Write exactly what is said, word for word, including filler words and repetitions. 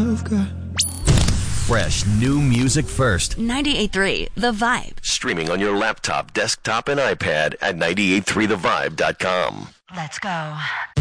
I've got. Fresh new music first. ninety-eight point three The Vibe. Streaming on your laptop, desktop, and iPad at nine eight three the vibe dot com. Let's go.